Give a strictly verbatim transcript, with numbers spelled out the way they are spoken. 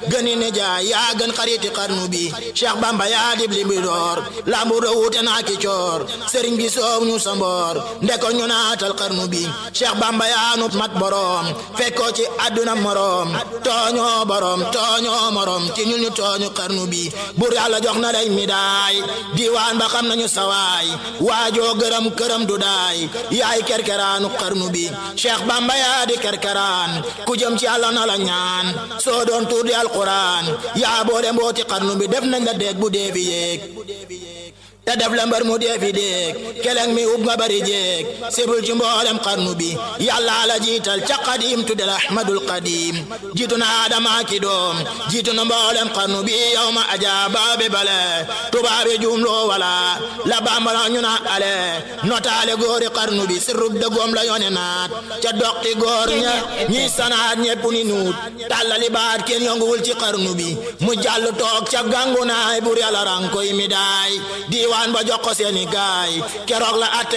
gëni ne jaay yaa gën xariti xarnu bi Cheikh Bamba yaa dib li bi door lambu rawute naa ki coor sëriñ bi soow ñu sa mboor ndeko ñu naatal xarnu bi Cheikh Bamba yaa nu mat borom fekkoo ci àdduna morom tooñoo borom tooñoo morom ci ñu ñu tooñu xarnu bi bur yàlla jox na lay midaay diwaan ba xam nañu sawaay waajoo gërëm këram du daay yaay kerkeraanu xarnu bi Cheikh Bamba yaa di kerkeraan ku jëm ci Yàlla na la ñaan soo doon tuur di alquran yaa boole mbooti xarnu bi def nañ la déeg bu dee fi yéeg te def la mbar mu dee fi déeg keleng mi ub nga bari jéeg sibul ci mboolem xarnu bi yàlla la jiital ca qadim tuddel ahmadul qadim jiitu na adama ki doom jiitu na mboolem xarnu bi yow ma ajaaba bi bale tubaabi jumloo wala la bambara ñu na ale notaale góori xarnu bi sirrub dëggoom la yone naat ca doqti góor ña ñi sanaat ñepp ni nuut tàllali baat kenn yonguwul ci xarnu bi mu jàll toog ca gangu naay bur yàlla rankoy mi daay waan ba jox ko seeni gaay keroog la ate